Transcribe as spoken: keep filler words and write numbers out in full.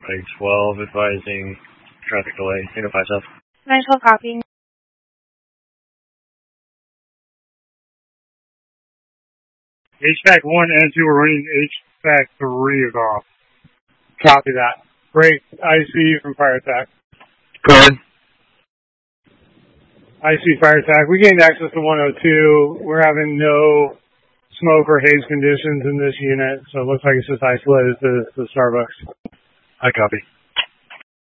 Egg twelve advising traffic delay. Tango five South. nine twelve copy. H V A C one and two are running. H V A C three is off. Copy that. Break I C from fire attack. Go ahead. I C fire attack. We gained access to one oh two. We're having no smoke or haze conditions in this unit, so it looks like it's just isolated to the Starbucks. I copy.